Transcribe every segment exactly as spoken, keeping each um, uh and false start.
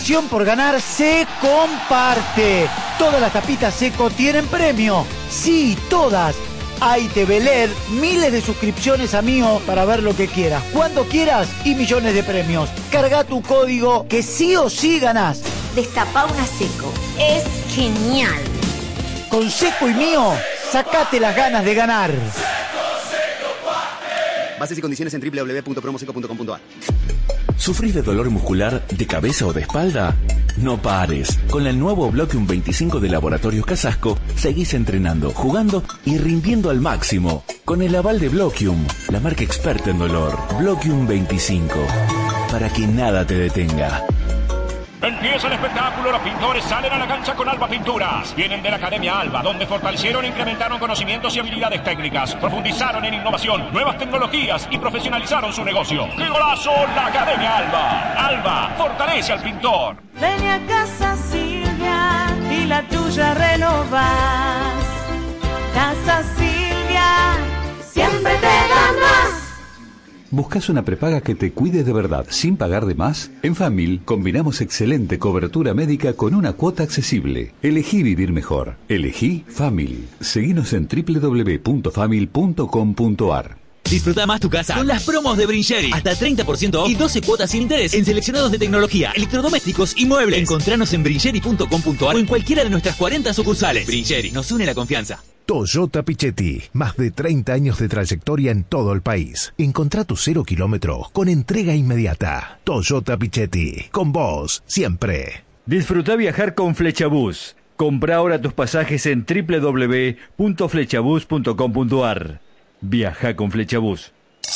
Por ganar se comparte. Todas las tapitas Seco tienen premio. Sí, todas. Hay T V L E D, miles de suscripciones a Mío para ver lo que quieras, cuando quieras y millones de premios. Carga tu código que sí o sí ganás. Destapá una Seco. Es genial. Con Seco y Mío, sacate las ganas de ganar. Bases y condiciones en doble u doble u doble u punto promoseco punto com punto a r. ¿Sufrís de dolor muscular, de cabeza o de espalda? No pares. Con el nuevo Bloquium veinticinco de Laboratorios Casasco, seguís entrenando, jugando y rindiendo al máximo. Con el aval de Bloquium, la marca experta en dolor. Bloquium veinticinco. Para que nada te detenga. Empieza el espectáculo, los pintores salen a la cancha con Alba Pinturas. Vienen de la Academia Alba, donde fortalecieron e incrementaron conocimientos y habilidades técnicas. Profundizaron en innovación, nuevas tecnologías y profesionalizaron su negocio. ¡Qué golazo! La Academia Alba. Alba, fortalece al pintor. Ven a Casa Silvia y la tuya renovás. Casa Silvia, siempre te da más. ¿Buscas una prepaga que te cuide de verdad sin pagar de más? En Famil combinamos excelente cobertura médica con una cuota accesible. Elegí vivir mejor. Elegí Famil. Seguinos en doble u doble u doble u punto famil punto com punto a r. Disfruta más tu casa con las promos de Brincheri. Hasta treinta por ciento off y doce cuotas sin interés en seleccionados de tecnología, electrodomésticos y muebles. Encontranos en brincheri punto com punto a r o en cualquiera de nuestras cuarenta sucursales. Brincheri, nos une la confianza. Toyota Pichetti, más de treinta años de trayectoria en todo el país. Encontrá tu cero kilómetro con entrega inmediata. Toyota Pichetti, con vos siempre. Disfruta viajar con Flechabús. Compra ahora tus pasajes en doble u doble u doble u punto flechabús punto com punto a r. Viaja con Flechabús.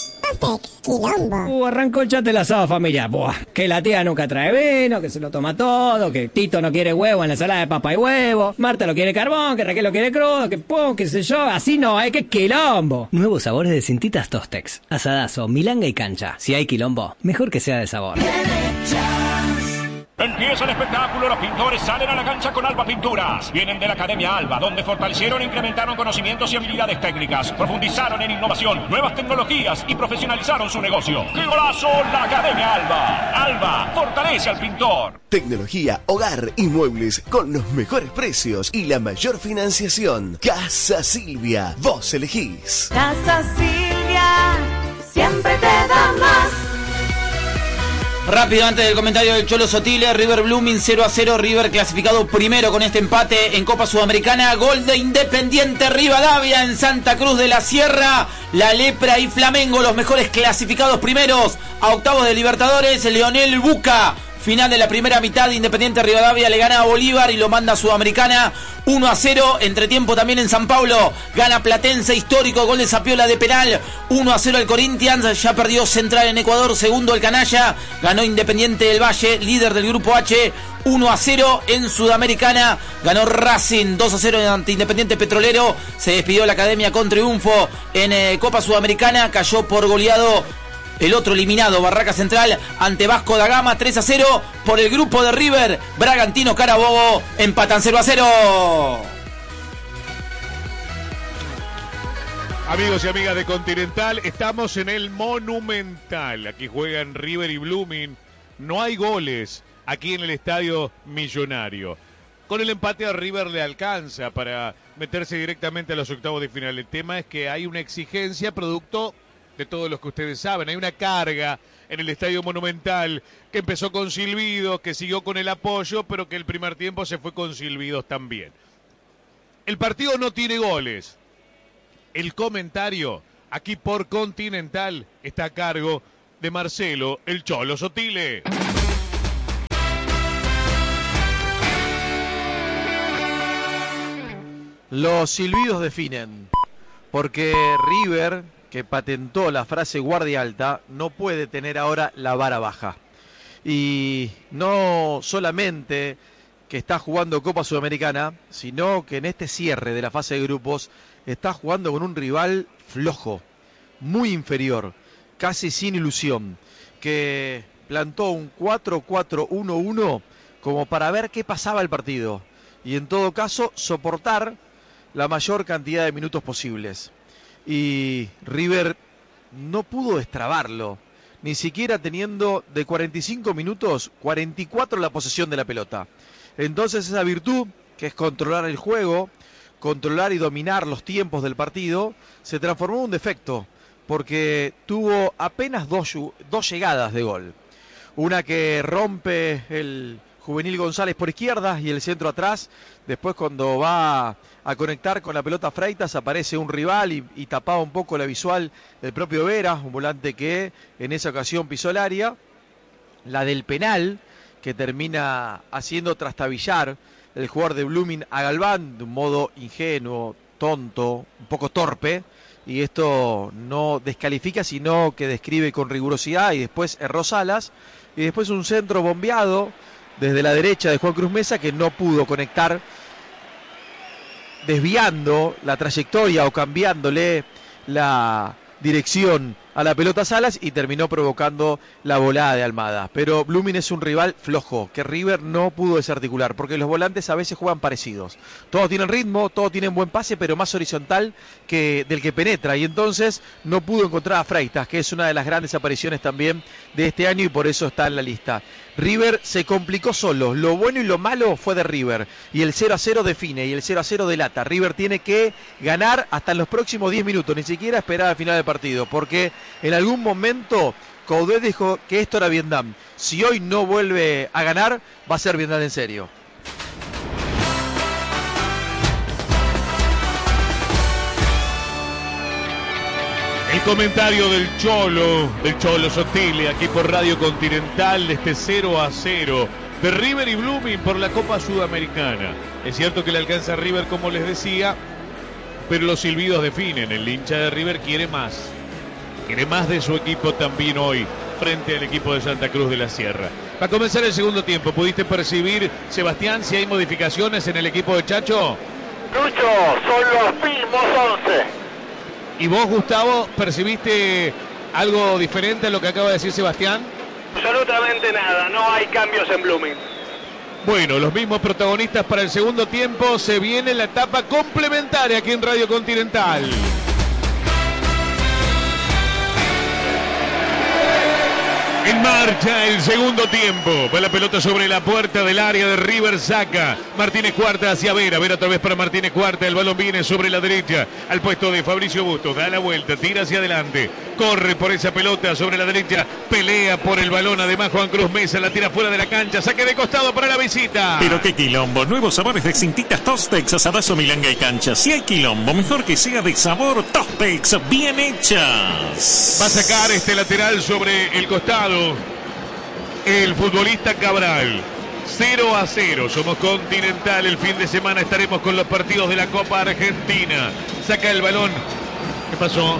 Uh, arrancó el chat del asado familiar. Buah, que la tía nunca trae vino, que se lo toma todo, que Tito no quiere huevo en la ensalada de papa y huevo, Marta lo quiere carbón, que Raquel lo quiere crudo, que pum, qué sé yo, así no, hay que quilombo. Nuevos sabores de Cintitas Tostex, asadazo, milanga y cancha. Si hay quilombo, mejor que sea de sabor. Empieza el espectáculo, los pintores salen a la cancha con Alba Pinturas. Vienen de la Academia Alba, donde fortalecieron e incrementaron conocimientos y habilidades técnicas. Profundizaron en innovación, nuevas tecnologías y profesionalizaron su negocio. ¡Qué golazo! La Academia Alba. Alba, fortalece al pintor. Tecnología, hogar y muebles con los mejores precios y la mayor financiación. Casa Silvia, vos elegís. Casa Silvia, siempre te da más. Rápido, antes del comentario del Cholo Sotile, River Blooming cero a cero, River clasificado primero con este empate en Copa Sudamericana. Gol de Independiente Rivadavia en Santa Cruz de la Sierra. La Lepra y Flamengo, los mejores clasificados primeros a octavos de Libertadores. Leonel Buca, final de la primera mitad, Independiente Rivadavia le gana a Bolívar y lo manda a Sudamericana uno a cero. Entretiempo también en San Pablo, gana Platense, histórico, gol de Zapiola de penal, uno a cero al Corinthians. Ya perdió Central en Ecuador, segundo el Canalla, ganó Independiente del Valle, líder del grupo H, uno a cero. En Sudamericana ganó Racing dos a cero ante Independiente Petrolero. Se despidió la Academia con triunfo en eh, Copa Sudamericana, cayó por goleado el otro eliminado, Barraca Central, ante Vasco da Gama, tres a cero. Por el grupo de River, Bragantino, Carabobo, empatan cero a cero. Amigos y amigas de Continental, estamos en el Monumental. Aquí juegan River y Blooming. No hay goles aquí en el Estadio Millonario. Con el empate a River le alcanza para meterse directamente a los octavos de final. El tema es que hay una exigencia producto de todos los que ustedes saben. Hay una carga en el Estadio Monumental que empezó con silbidos, que siguió con el apoyo, pero que el primer tiempo se fue con silbidos también. El partido no tiene goles. El comentario aquí por Continental está a cargo de Marcelo el Cholo Sotile. Los silbidos definen, porque River, que patentó la frase guardia alta, no puede tener ahora la vara baja. Y no solamente que está jugando Copa Sudamericana, sino que en este cierre de la fase de grupos está jugando con un rival flojo, muy inferior, casi sin ilusión, que plantó un cuatro cuatro uno uno como para ver qué pasaba el partido y en todo caso soportar la mayor cantidad de minutos posibles. Y River no pudo destrabarlo, ni siquiera teniendo de cuarenta y cinco minutos, cuarenta y cuatro la posesión de la pelota. Entonces esa virtud, que es controlar el juego, controlar y dominar los tiempos del partido, se transformó en un defecto, porque tuvo apenas dos, dos llegadas de gol. Una que rompe el Juvenil González por izquierda y el centro atrás. Después, cuando va a conectar con la pelota Freitas, aparece un rival y, y tapaba un poco la visual del propio Vera, un volante que en esa ocasión pisó el área. La del penal, que termina haciendo trastabillar el jugador de Blooming a Galván de un modo ingenuo, tonto, un poco torpe. Y esto no descalifica, sino que describe con rigurosidad. Y después erró Salas. Y después un centro bombeado desde la derecha de Juan Cruz Mesa, que no pudo conectar, desviando la trayectoria o cambiándole la dirección a la pelota Salas, y terminó provocando la volada de Almada. Pero Blooming es un rival flojo, que River no pudo desarticular, porque los volantes a veces juegan parecidos. Todos tienen ritmo, todos tienen buen pase, pero más horizontal que del que penetra, y entonces no pudo encontrar a Freitas, que es una de las grandes apariciones también de este año, y por eso está en la lista. River se complicó solo, lo bueno y lo malo fue de River, y el cero a cero define, y el cero a cero delata. River tiene que ganar hasta en los próximos diez minutos, ni siquiera esperar al final del partido, porque en algún momento Coudet dijo que esto era Vietnam. Si hoy no vuelve a ganar, va a ser Vietnam en serio. El comentario del Cholo, del Cholo Sotile, aquí por Radio Continental, de este cero a cero de River y Blooming por la Copa Sudamericana. Es cierto que le alcanza a River, como les decía, pero los silbidos definen. El hincha de River quiere más. Quiere más de su equipo también hoy, frente al equipo de Santa Cruz de la Sierra. Va a comenzar el segundo tiempo. ¿Pudiste percibir, Sebastián, si hay modificaciones en el equipo de Chacho? Lucho, son los mismos once. ¿Y vos, Gustavo, percibiste algo diferente a lo que acaba de decir Sebastián? Absolutamente nada, no hay cambios en Blooming. Bueno, los mismos protagonistas para el segundo tiempo. Se viene la etapa complementaria aquí en Radio Continental. En marcha el segundo tiempo. Va la pelota sobre la puerta del área de River. Saca Martínez Cuarta hacia Vera. Vera otra vez para Martínez Cuarta. El balón viene sobre la derecha al puesto de Fabricio Bustos. Da la vuelta, tira hacia adelante. Corre por esa pelota sobre la derecha. Pelea por el balón. Además Juan Cruz Mesa la tira fuera de la cancha. Saque de costado para la visita. Pero qué quilombo. Nuevos sabores de Extintitas Tostex, asadazo, milanga y cancha. Si hay quilombo, mejor que sea de sabor Tostex bien hechas. Va a sacar este lateral sobre el costado el futbolista Cabral. Cero a cero, somos Continental. El fin de semana estaremos con los partidos de la Copa Argentina. Saca el balón. ¿Qué pasó?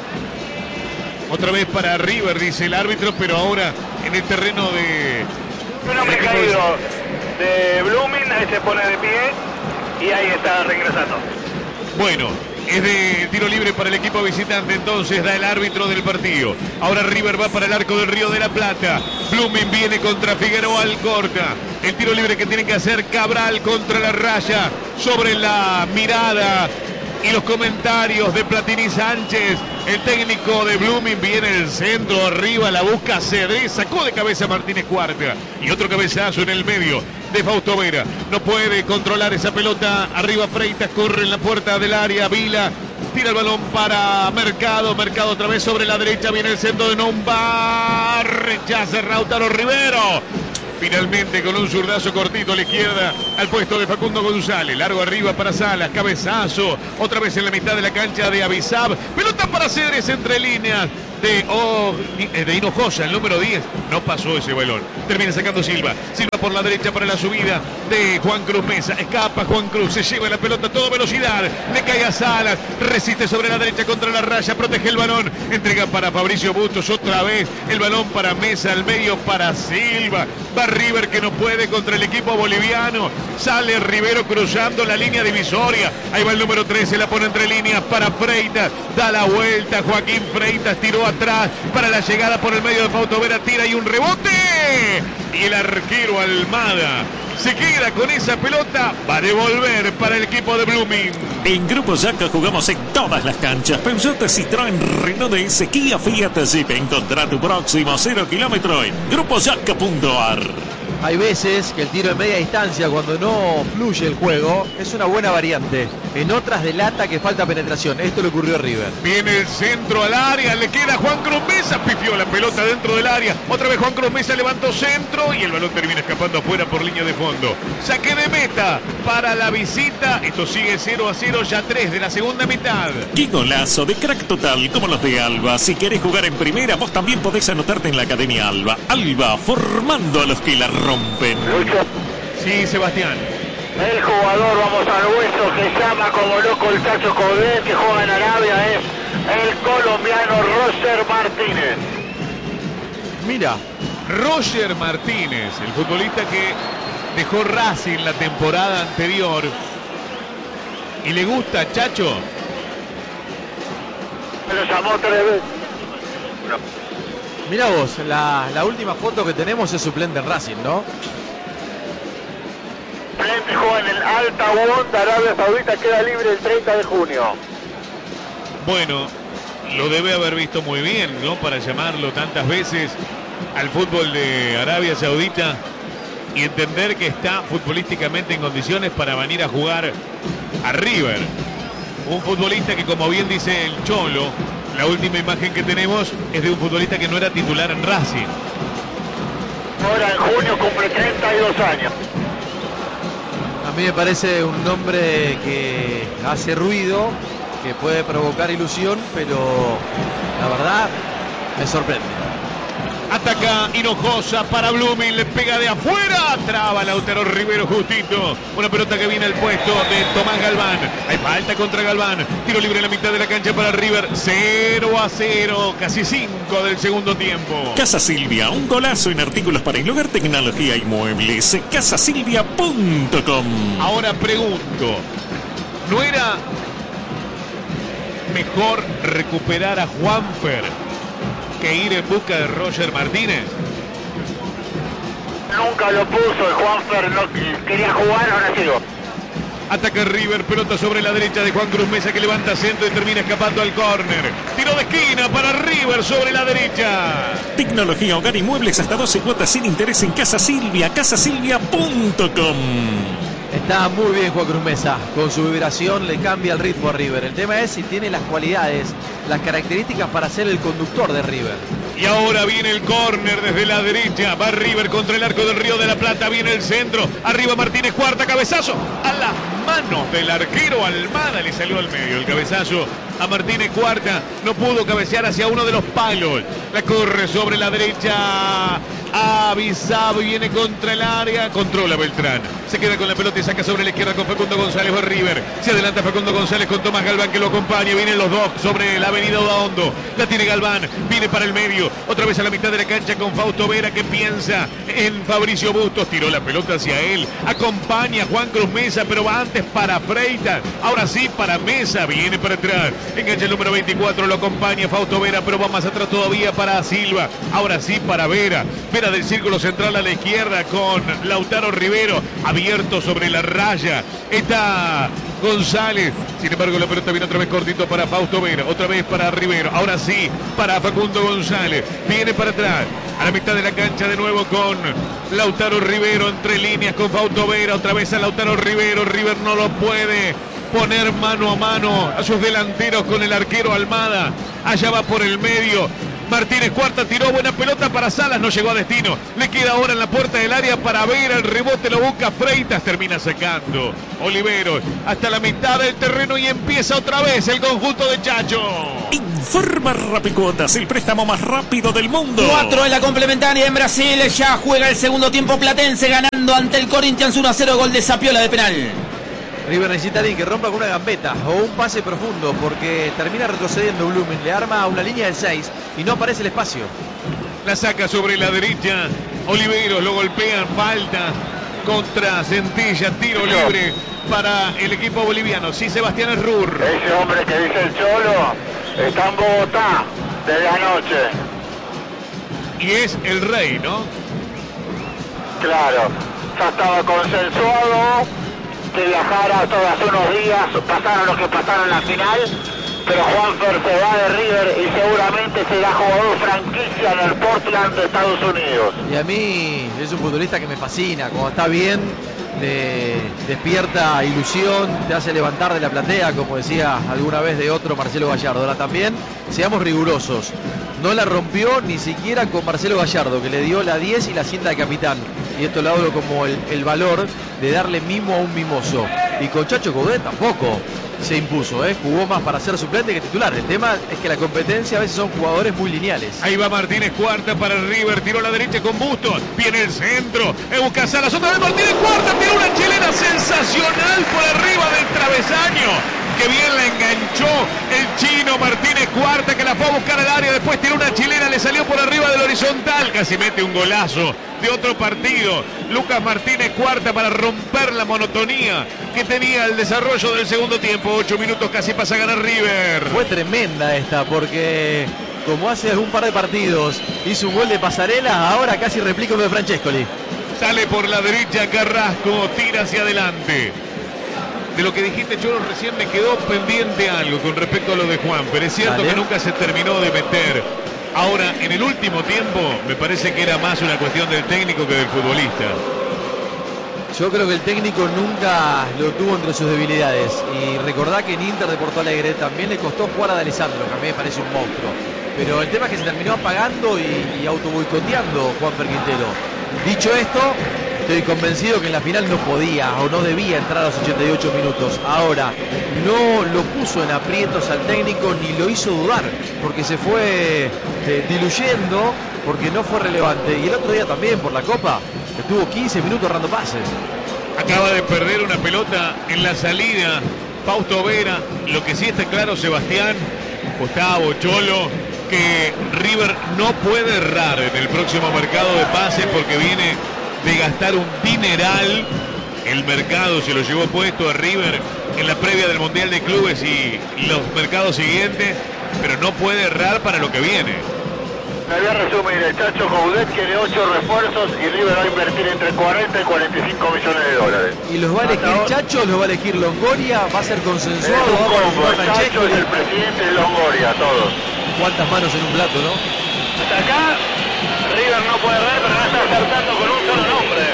Otra vez para River, dice el árbitro, pero ahora en el terreno de... Un hombre caído de Blooming, ahí se pone de pie y ahí está reingresando. Bueno, es de tiro libre para el equipo visitante, entonces da el árbitro del partido. Ahora River va para el arco del Río de la Plata. Blooming viene contra Figueroa Alcorta. El tiro libre que tiene que hacer Cabral contra la raya, sobre la mirada y los comentarios de Platini Sánchez. El técnico de Blooming viene el centro, arriba la busca Cedré, sacó de cabeza Martínez Cuarta y otro cabezazo en el medio de Fausto Vera. No puede controlar esa pelota. Arriba Freitas, corre en la puerta del área. Vila tira el balón para Mercado. Mercado otra vez sobre la derecha. Viene el centro de Nomba. Rechaza Rautaro Rivero. Finalmente con un zurdazo cortito a la izquierda al puesto de Facundo González. Largo arriba para Salas. Cabezazo. Otra vez en la mitad de la cancha de Avisab. Pelota para Cedrés entre líneas de, oh, de Hinojosa, el número diez. No pasó ese balón. Termina sacando Silva. Silva por la derecha para la subida de Juan Cruz Mesa. Escapa Juan Cruz. Se lleva la pelota a toda velocidad. Le cae a Salas. Resiste sobre la derecha contra la raya. Protege el balón. Entrega para Fabricio Bustos. Otra vez el balón para Mesa. Al medio para Silva. Va River que no puede contra el equipo boliviano. Sale Rivero cruzando la línea divisoria. Ahí va el número trece. La pone entre líneas para Freitas. Da la vuelta. Joaquín Freitas tiró atrás para la llegada por el medio de Fausto Vera. Tira y un rebote. Y el arquero Almada se queda con esa pelota, va a devolver para el equipo de Blooming. En Grupo Jaca jugamos en todas las canchas. Peugeot, Citroën, Renault D S, Kia, Fiat, Jeep. Encontrá tu próximo cero kilómetro en grupo jaca punto a r. Hay veces que el tiro de media distancia, cuando no fluye el juego, es una buena variante. En otras delata que falta penetración. Esto le ocurrió a River. Viene el centro al área, le queda Juan Cruz Mesa, pifió la pelota dentro del área. Otra vez Juan Cruz Mesa levantó centro y el balón termina escapando afuera por línea de fondo. Saque de meta para la visita. Esto sigue cero a cero, ya tres de la segunda mitad. ¡Qué golazo de crack total como los de Alba! Si querés jugar en primera, vos también podés anotarte en la Academia Alba. Alba, formando a los que la rompen. Sí, Sebastián. El jugador, vamos al hueso, que llama como loco el Chacho Coudet, que juega en Arabia, es el colombiano Roger Martínez. Mira, Roger Martínez, el futbolista que dejó Racing la temporada anterior. ¿Y le gusta, Chacho? Me lo llamó tres veces. No. Mira vos, la, la última foto que tenemos es suplente en Racing, ¿no? Suplente juega en el Al Tawon de Arabia Saudita, queda libre el treinta de junio. Bueno, lo debe haber visto muy bien, ¿no? Para llamarlo tantas veces al fútbol de Arabia Saudita y entender que está futbolísticamente en condiciones para venir a jugar a River. Un futbolista que, como bien dice el Cholo, la última imagen que tenemos es de un futbolista que no era titular en Racing. Ahora en junio cumple treinta y dos años. A mí me parece un nombre que hace ruido, que puede provocar ilusión, pero la verdad me sorprende. Ataca Hinojosa para Blooming, le pega de afuera, traba Lautaro Rivero justito. Una pelota que viene al puesto de Tomás Galván. Hay falta contra Galván. Tiro libre en la mitad de la cancha para River. cero a cero, casi cinco del segundo tiempo. Casa Silvia, un golazo en artículos para el hogar, tecnología y muebles. casa silvia punto com. Ahora pregunto, ¿no era mejor recuperar a Juanfer que ir en busca de Roger Martínez? Nunca lo puso, el Juanfer no quería jugar, ahora sí. Ataca River, pelota sobre la derecha de Juan Cruz Mesa, que levanta centro y termina escapando al córner. Tiro de esquina para River sobre la derecha. Tecnología, hogar y muebles hasta doce cuotas sin interés en Casa Silvia, casa silvia punto com. Está muy bien Juan Cruz Mesa, con su vibración le cambia el ritmo a River. El tema es si tiene las cualidades, las características para ser el conductor de River. Y ahora viene el córner desde la derecha, va River contra el arco del Río de la Plata, viene el centro, arriba Martínez, cuarta, cabezazo, a las manos del arquero Almada, le salió al medio el cabezazo a Martínez, cuarta, no pudo cabecear hacia uno de los palos, la corre sobre la derecha, avisado y viene contra el área, controla Beltrán, se queda con la pelota y saca sobre la izquierda con Facundo González, va River, se adelanta Facundo González con Tomás Galván que lo acompaña, vienen los dos sobre la avenida Odaondo, la tiene Galván, viene para el medio, otra vez a la mitad de la cancha con Fausto Vera que piensa en Fabricio Bustos, tiró la pelota hacia él, acompaña a Juan Cruz Mesa, pero va antes para Freitas, ahora sí para Mesa, viene para atrás, engancha el número veinticuatro, lo acompaña Fausto Vera, pero va más atrás todavía para Silva, ahora sí para Vera, Vera del círculo central a la izquierda con Lautaro Rivero, abierto sobre la raya, está González, sin embargo la pelota viene otra vez cortito para Fausto Vera, otra vez para Rivero, ahora sí para Facundo González, viene para atrás, a la mitad de la cancha de nuevo con Lautaro Rivero, entre líneas con Fausto Vera, otra vez a Lautaro Rivero, River no lo puede poner mano a mano a sus delanteros con el arquero Almada, allá va por el medio, Martínez cuarta, tiró buena pelota para Salas, no llegó a destino, le queda ahora en la puerta del área para ver el rebote, lo busca Freitas, termina sacando Oliveros hasta la mitad del terreno y empieza otra vez el conjunto de Chacho. Informa Rapicuotas, el préstamo más rápido del mundo. Cuatro en la complementaria en Brasil, ya juega el segundo tiempo Platense ganando ante el Corinthians uno a cero, gol de Sapiola de penal. River necesita alguien que rompa con una gambeta o un pase profundo porque termina retrocediendo Blooming, le arma una línea de seis y no aparece el espacio. La saca sobre la derecha, Oliveros lo golpean, falta contra Centella, tiro libre para el equipo boliviano. Sí, Sebastián Errur. Ese hombre que dice el Cholo está en Bogotá desde la noche. Y es el rey, ¿no? Claro. ya estaba consensuado que viajara todos hace unos días, pasaron lo que pasaron en la final, pero Juanfer se va de River y seguramente será jugador franquicia en el Portland de Estados Unidos. Y a mí es un futbolista que me fascina, cuando está bien, le despierta ilusión, te hace levantar de la platea, como decía alguna vez de otro Marcelo Gallardo. Ahora también, seamos rigurosos, no la rompió ni siquiera con Marcelo Gallardo, que le dio la diez y la cinta de capitán. Y esto lo hablo como el, el valor de darle mimo a un mimoso. Y con Chacho Coudet tampoco se impuso, ¿eh? Jugó más para ser suplente que titular. El tema es que la competencia a veces son jugadores muy lineales. Ahí va Martínez Cuarta para el River, tiró a la derecha con Bustos, viene el centro, es busca Salas, otra vez Martínez Cuarta, tiró una chilena sensacional por arriba del travesaño. Que bien la enganchó el chino Martínez Cuarta, que la fue a buscar al área, después tiró una chilena, le salió por arriba del horizontal, casi mete un golazo de otro partido. Lucas Martínez Cuarta para romper la monotonía que tenía el desarrollo del segundo tiempo. Ocho minutos casi pasa a ganar River. Fue tremenda esta, porque como hace un par de partidos hizo un gol de Pasarela, ahora casi replica lo de Francescoli. Sale por la derecha Carrasco, tira hacia adelante. De lo que dijiste, Cholo, recién me quedó pendiente algo con respecto a lo de Juan, pero es cierto Dale. que nunca se terminó de meter. Ahora, en el último tiempo, me parece que era más una cuestión del técnico que del futbolista. Yo creo que el técnico nunca lo tuvo entre sus debilidades. Y recordá que en Inter de Porto Alegre también le costó jugar a D'Alessandro, que a mí me parece un monstruo. Pero el tema es que se terminó apagando y, y autoboicoteando Juanfer Quintero. Dicho esto, estoy convencido que en la final no podía o no debía entrar a los ochenta y ocho minutos. Ahora, no lo puso en aprietos al técnico ni lo hizo dudar, porque se fue eh, diluyendo, porque no fue relevante. Y el otro día también, por la Copa, estuvo quince minutos errando pases. Acaba de perder una pelota en la salida Fausto Vera. Lo que sí está claro, Sebastián, Gustavo, Cholo, que River no puede errar en el próximo mercado de pases, porque viene de gastar un dineral. El mercado se lo llevó puesto a River en la previa del Mundial de Clubes y los mercados siguientes, pero no puede errar para lo que viene. Me voy a resumir, el Chacho Coudet quiere ocho refuerzos y River va a invertir entre cuarenta y cuarenta y cinco millones de dólares. ¿Y los va a elegir Chacho, los va a elegir Longoria? ¿Va a ser consensuado? Es un combo, el Chacho es el presidente de Longoria, todos. ¿Cuántas manos en un plato, no? Hasta acá, River no puede ver, pero no está acertando con un solo nombre.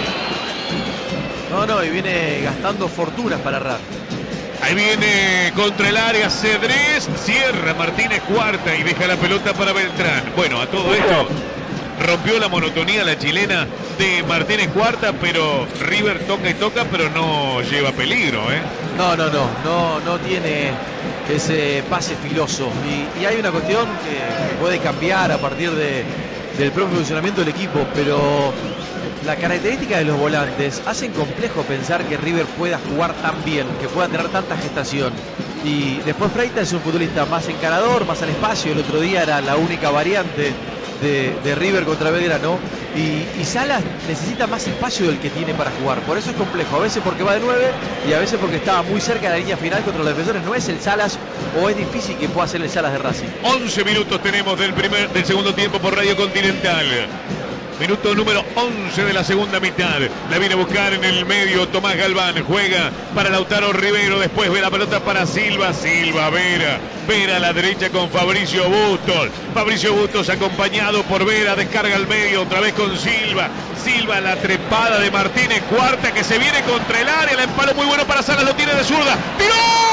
No, no, y viene gastando fortunas para errar. Ahí viene contra el área Cedrés, cierra Martínez Cuarta y deja la pelota para Beltrán. Bueno, a todo esto rompió la monotonía la chilena de Martínez Cuarta, pero River toca y toca, pero no lleva peligro, ¿eh? No, no, no, no, no tiene ese pase filoso. Y, y hay una cuestión que puede cambiar a partir de, del propio funcionamiento del equipo, pero la característica de los volantes hacen complejo pensar que River pueda jugar tan bien, que pueda tener tanta gestación. Y después Freitas es un futbolista más encarador, más al espacio. El otro día era la única variante de, de River contra Belgrano. Y, y Salas necesita más espacio del que tiene para jugar. Por eso es complejo, a veces porque va de nueve y a veces porque estaba muy cerca de la línea final contra los defensores. No es el Salas, o es difícil que pueda ser el Salas de Racing. once minutos tenemos del, primer, del segundo tiempo por Radio Continental. Minuto número once de la segunda mitad. La viene a buscar en el medio Tomás Galván. Juega para Lautaro Rivero. Después ve la pelota para Silva. Silva, Vera. Vera a la derecha con Fabricio Bustos. Fabricio Bustos acompañado por Vera. Descarga al medio otra vez con Silva. Silva, la trepada de Martínez Cuarta, que se viene contra el área. La empaló muy bueno para Salas. Lo tiene de zurda. ¡Tiró!